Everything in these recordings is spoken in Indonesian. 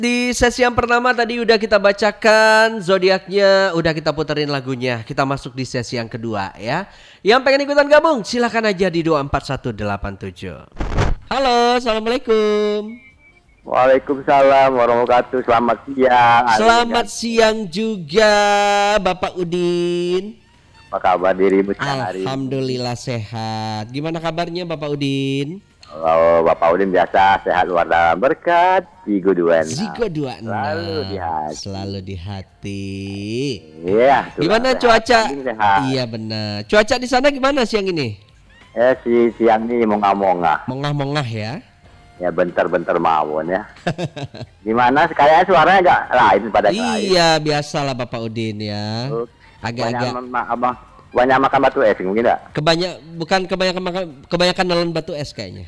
Di sesi yang pertama tadi udah kita bacakan zodiaknya, udah kita puterin lagunya. Kita masuk di sesi yang kedua ya. Yang pengen ikutan gabung silahkan aja di 24187. Halo, assalamualaikum. Waalaikumsalam warahmatullahi wabarakatuh. Selamat siang. Selamat siang juga Bapak Udin. Apa kabar dirimu siang hari ini? Alhamdulillah sehat. Gimana kabarnya Bapak Udin? Oh, Bapak Udin biasa sehat luar dalam berkat Zigo 26. Zigo 26. Selalu di hati. Selalu di hati. Iya. Gimana sehat, cuaca? sehat. Iya benar. Cuaca di sana gimana siang ini? Siang ini mongah-mongah. Mongah-mongah ya. Ya bentar-bentar mawon ya. Gimana? Kayaknya suaranya agak lain pada lain. Iya biasalah Bapak Udin ya. Agak-agak banyak makan batu es mungkin enggak? Kebanyakan nelen batu es kayaknya.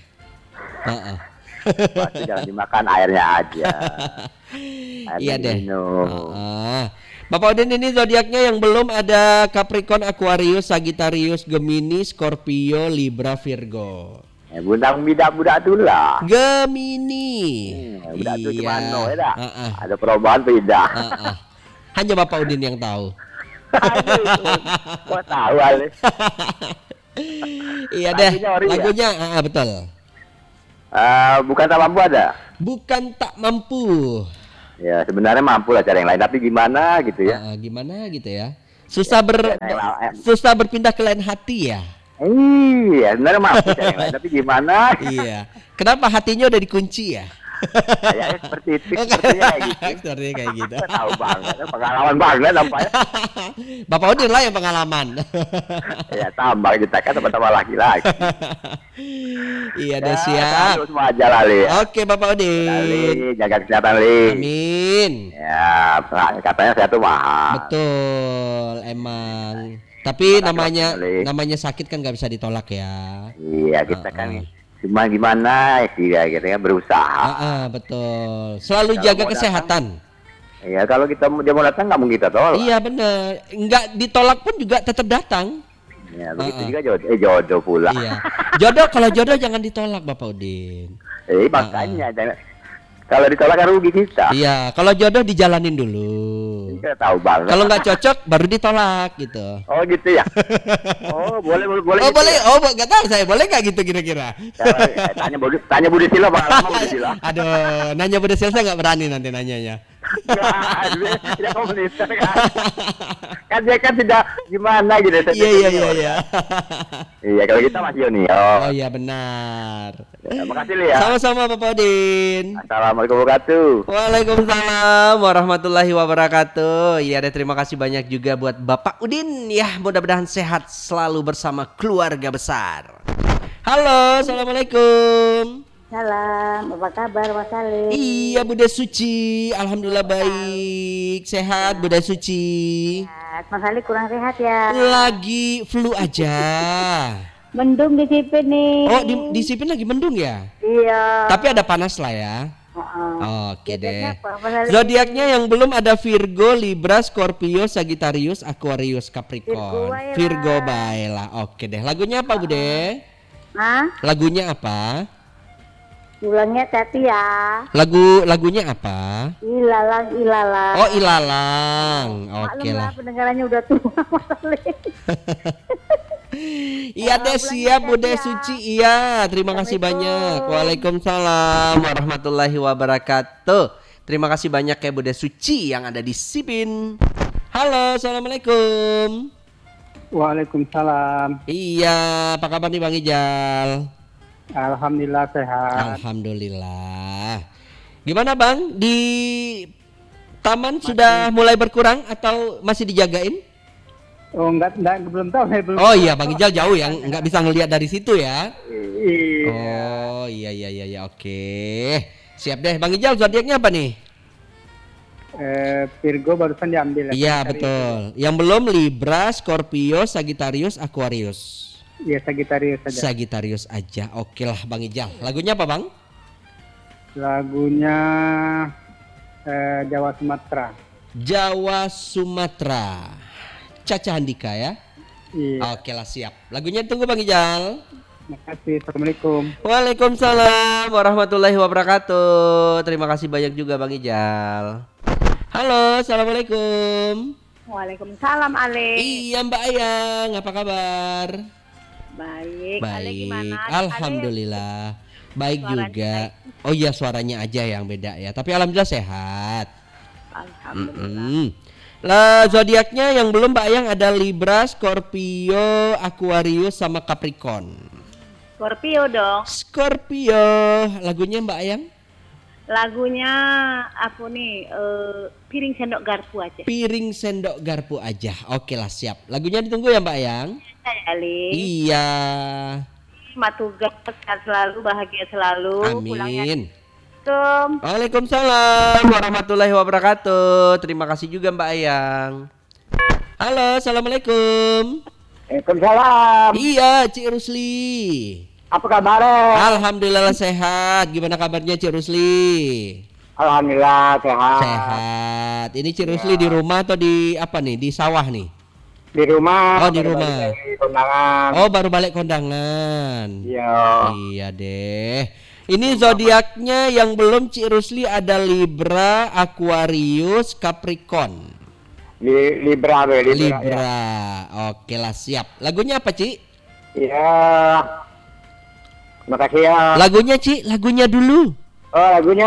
Pasti jangan dimakan, airnya aja. Iya deh. Bapak Udin ini zodiaknya yang belum ada Capricorn, Aquarius, Sagittarius, Gemini, Scorpio, Libra, Virgo. Budak-budak tu lah. Gemini. Budak tu Iya. gimana ya dah? Ada perubahan beda. Hanya Bapak Udin yang tahu. Kok tahu Ale? Iya deh. Lagunya Lagunya betul. Bukan tak mampu ada. Bukan tak mampu. Ya sebenarnya mampu lah cara yang lain, tapi gimana gitu ya? Gimana gitu ya? Susah berpindah ke lain hati ya. Iya, sebenarnya mampu cara yang lain, tapi gimana? Iya. Kenapa hatinya udah dikunci ya? Kayaknya seperti itu, sepertinya kayak gitu. Sepertinya kayak gitu. Tahu banget, pengalaman banget nampaknya. Bapak Udin lah yang pengalaman. Ya tambah kita kan sama-sama laki-laki. Iya deh siap. Semua aja lah Li. Oke Bapak Udin. Jaga kesehatan Li. Amin. Ya, katanya saya tuh mahal. Betul, emang. Tapi namanya sakit kan nggak bisa ditolak ya. Iya, kita kan cuma gimana sih ya berusaha. Betul. Selalu jaga kesehatan. Iya, kalau dia mau datang nggak mungkin kita tolak. Iya benar. Nggak ditolak pun juga tetap datang. Ya, begitu juga jodoh pula. Iya. Kalau jodoh jangan ditolak Bapak Udin. Makanya kalau ditolak kan rugi kita. Iya, kalau jodoh dijalanin dulu. Kita tahu banget. Kalau nggak cocok baru ditolak gitu. Oh gitu ya. Boleh. Oh gitu boleh. Ya? Nggak tahu saya boleh nggak gitu kira-kira. Tanya Budi Silo pengalaman Budi Silo. Aduh, nanya Budi Silo saya nggak berani nanti nanyanya. Dia komunis kan dia kan tidak gimana gitu. Iya. Iya kalau kita Mas Yoni. Oh iya benar. Terima kasih Li ya. Sama-sama Bapak Udin. Assalamualaikum warahmatullahi wabarakatuh. Waalaikumsalam warahmatullahi wabarakatuh. Iya deh, terima kasih banyak juga buat Bapak Udin ya. Mudah-mudahan sehat selalu bersama keluarga besar. Halo, assalamualaikum. Salam, apa kabar Mas Ali? Iya Bunda Suci, alhamdulillah baik, sehat Bunda Suci. Mas Ali kurang sehat ya? Lagi flu aja. Mendung di Sipin nih. Oh di Sipin lagi mendung ya? Iya. Tapi ada panas lah ya. Oke deh. Zodiaknya yang belum ada Virgo, Libra, Scorpio, Sagittarius, Aquarius, Capricorn. Virgo baiklah. Oke deh. Lagunya apa Bude? Lagunya apa? Ulangnya hati ya. Lagunya apa? Ilalang. Oh Ilalang. Oke lah. Pendengarannya udah tua Mas Ali. Iya deh siap Bunda Suci. Iya terima kasih banyak. Waalaikumsalam warahmatullahi wabarakatuh. Terima kasih banyak ya Bunda Suci yang ada di Sipin. Halo, assalamualaikum. Waalaikumsalam. Iya, apa kabar nih Bang Ijal? Alhamdulillah sehat. Alhamdulillah. Gimana Bang? Di taman sudah mulai berkurang atau masih dijagain? Oh enggak belum tahu saya belum. Oh iya Bang Ijal jauh yang nggak bisa ngelihat dari situ ya. Iya. Oh iya oke. Siap deh Bang Ijal, zodiaknya apa nih? Virgo barusan diambil. Iya betul. Yang belum Libra, Scorpio, Sagittarius, Aquarius. Iya Sagittarius saja. Sagittarius aja. Oke lah Bang Ijal. Lagunya apa Bang? Lagunya Jawa Sumatera. Jawa Sumatera. Caca Handika ya. Iya. Oke lah siap. Lagunya tunggu Bang Ijal. Terima kasih. Assalamualaikum. Waalaikumsalam warahmatullahi wabarakatuh. Terima kasih banyak juga Bang Ijal. Halo, assalamualaikum. Waalaikumsalam Ale. Iya Mbak Ayang, apa kabar? Baik. Ale Baik, gimana? alhamdulillah. Baik Suaranya juga. Oh iya, suaranya aja yang beda ya. Tapi alhamdulillah sehat. Alhamdulillah. Lah zodiaknya yang belum Mbak Ayang ada Libra, Scorpio, Aquarius sama Capricorn. Scorpio dong. Scorpio, lagunya Mbak Ayang? Lagunya aku nih piring sendok garpu aja. Piring sendok garpu aja. Oke lah, siap. Lagunya ditunggu ya Mbak Ayang? Ya, Ale. Iya. Matugas sehat selalu, bahagia selalu. Pulangnya Amin. Assalamualaikum. Waalaikumsalam warahmatullahi wabarakatuh. Terima kasih juga Mbak Ayang. Halo, assalamualaikum. Waalaikumsalam. Iya, Cik Rusli. Apa kabarnya? Alhamdulillah sehat. Gimana kabarnya Cik Rusli? Alhamdulillah sehat. Sehat. Ini Cik Rusli di rumah atau di apa nih? Di sawah nih? Di rumah. Oh, di rumah. Di kondangan. Oh, baru balik kondangan. Iya. Iya deh. Ini zodiaknya yang belum Cik Rusli ada Libra, Aquarius, Capricorn. Libra, be, Libra. Libra. Oke lah, siap. Lagunya apa, Cik? Iya. Makasih ya. Lagunya, Cik, lagunya dulu. Oh, lagunya.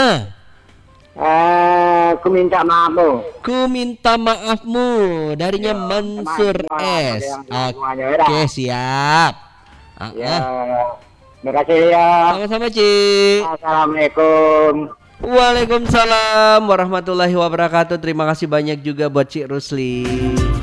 Aku minta maafmu. Ku minta maafmu darinya Mansur S. Oke, siap. Ya. Makasih ya. Sama-sama, Cik. Assalamualaikum. Waalaikumsalam warahmatullahi wabarakatuh. Terima kasih banyak juga buat Cik Rusli.